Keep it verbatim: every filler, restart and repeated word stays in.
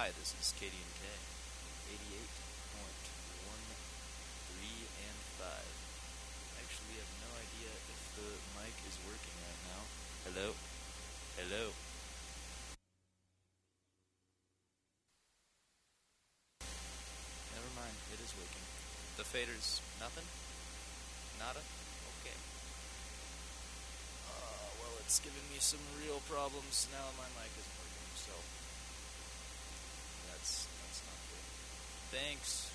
Hi, this is K D and K, eighty-eight point one three and five. Actually, I have no idea if the mic is working right now. Hello? Hello? Never mind, it is working. The fader's nothing? Nada? Okay. Uh, well, it's giving me some real problems now. My mic isn't working, so that's that's not good. Thanks.